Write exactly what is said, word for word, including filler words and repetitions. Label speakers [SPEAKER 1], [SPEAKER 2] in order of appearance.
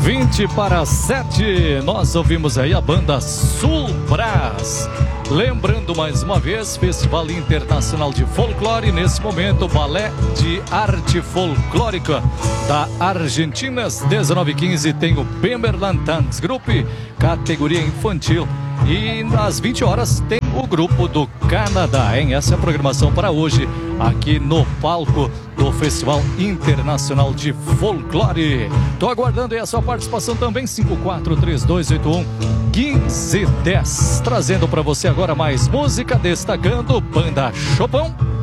[SPEAKER 1] vinte para sete, nós ouvimos aí a banda Sul Brás. Lembrando mais uma vez, Festival Internacional de Folclore, nesse momento, Balé de Arte Folclórica da Argentina, às dezenove e quinze tem o Bemerland Dance Group, categoria infantil. E às vinte horas tem o grupo do Canadá, hein? Essa é a programação para hoje, aqui no palco do Festival Internacional de Folclore. Tô aguardando aí a sua participação também, cinco quatro três dois oito um um cinco um zero. Trazendo para você agora mais música, destacando Banda Chopão.